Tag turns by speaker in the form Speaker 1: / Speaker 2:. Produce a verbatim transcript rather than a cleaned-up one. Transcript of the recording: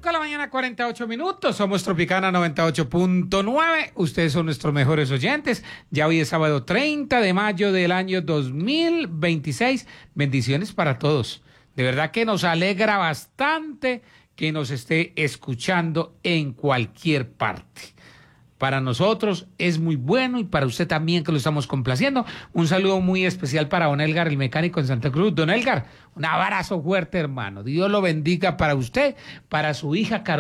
Speaker 1: cinco de la mañana, cuarenta y ocho minutos. Somos Tropicana noventa y ocho punto nueve. Ustedes son nuestros mejores oyentes. Ya hoy es sábado treinta de mayo del año dos mil veintiséis. Bendiciones para todos. De verdad que nos alegra bastante que nos esté escuchando en cualquier parte. Para nosotros es muy bueno y para usted también que lo estamos complaciendo. Un saludo muy especial para don Elgar, el mecánico en Santa Cruz. Don Elgar, un abrazo fuerte, hermano. Dios lo bendiga para usted, para su hija Carolina.